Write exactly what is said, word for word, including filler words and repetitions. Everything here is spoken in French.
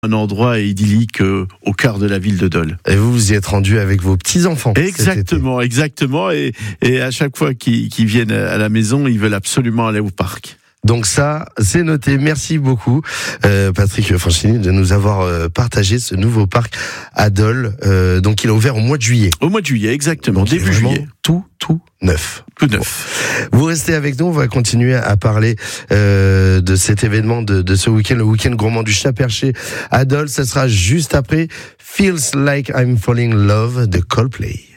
Un endroit idyllique euh, au cœur de la ville de Dole. Et vous vous y êtes rendu avec vos petits-enfants. Exactement, exactement. Et, et à chaque fois qu'ils, qu'ils viennent à la maison, ils veulent absolument aller au parc. Donc ça, c'est noté. Merci beaucoup, euh, Patrick Franchini, de nous avoir euh, partagé ce nouveau parc à Dole. Euh, donc il a ouvert au mois de juillet. Au mois de juillet, exactement, donc, début juillet. Tout, tout neuf. Tout neuf. Bon. Vous restez avec nous, on va continuer à parler euh, de cet événement de, de ce week-end, le week-end gourmand du Chat Perché à Dole. Ça sera juste après Feels Like I'm Falling in Love de Coldplay.